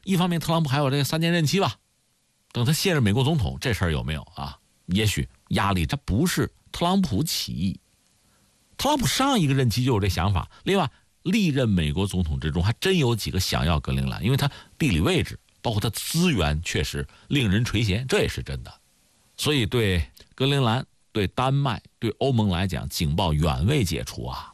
一方面特朗普还有这个3年任期吧，等他卸任美国总统，这事儿有没有啊？也许压力，这不是特朗普起义，特朗普上一个任期就有这想法。另外，历任美国总统之中，还真有几个想要格陵兰，因为他地理位置，包括他资源，确实令人垂涎，这也是真的。所以对格陵兰、对丹麦、对欧盟来讲，警报远未解除啊。